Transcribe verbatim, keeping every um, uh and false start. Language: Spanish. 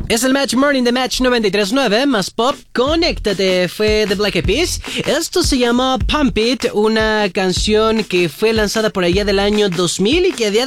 Es el Match Morning de Match noventa y tres punto nueve, más pop. Conéctate, fue The Black Eyed Peas. Esto se llama Pump It, una canción que fue lanzada por allá del año dos mil y que a día